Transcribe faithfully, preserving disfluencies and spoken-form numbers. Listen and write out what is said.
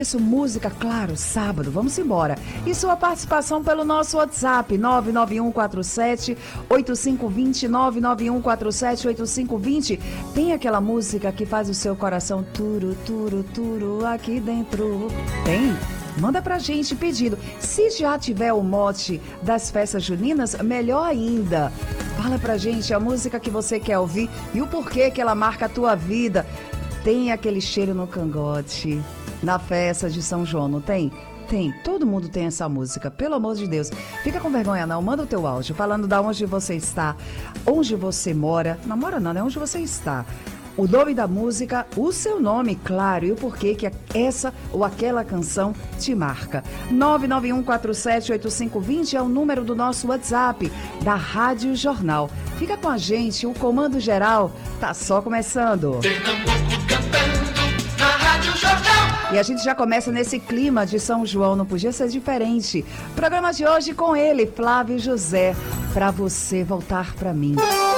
Isso, música, claro, sábado, vamos embora. E sua participação pelo nosso WhatsApp, nove nove um quatro sete oito cinco dois zero, nove nove um quatro sete oito cinco dois zero. Tem aquela música que faz o seu coração turo, turo, turo aqui dentro? Tem? Manda pra gente pedido. Se já tiver o mote das festas juninas, melhor ainda. Fala pra gente a música que você quer ouvir e o porquê que ela marca a tua vida. Tem aquele cheiro no cangote na festa de São João, não tem? Tem, todo mundo tem essa música, pelo amor de Deus. Fica com vergonha não, manda o teu áudio falando de onde você está, onde você mora. Não mora não, é onde você está. O nome da música, o seu nome, claro, e o porquê que essa ou aquela canção te marca. nove nove um quatro sete oito cinco dois zero é o número do nosso WhatsApp, da Rádio Jornal. Fica com a gente, o Comando Geral tá só começando. Pernambuco cantando na Rádio Jornal. E a gente já começa nesse clima de São João, não podia ser diferente. Programa de hoje com ele, Flávio José, pra você voltar pra mim.